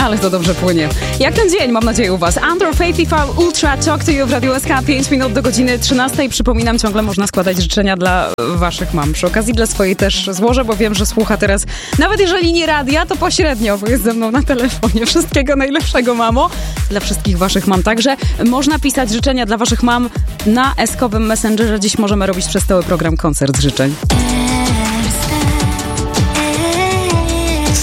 Ale to dobrze płynie. Jak ten dzień, mam nadzieję, u was. Under 55 Ultra Talk to You w Radio SK. 5 minut do godziny 13. Przypominam, ciągle można składać życzenia dla waszych mam. Przy okazji dla swojej też złożę, bo wiem, że słucha teraz, nawet jeżeli nie radia, to pośrednio, bo jest ze mną na telefonie. Wszystkiego najlepszego, mamo. Dla wszystkich waszych mam także. Można pisać życzenia dla waszych mam na eskowym Messengerze. Dziś możemy robić przez cały program koncert życzeń.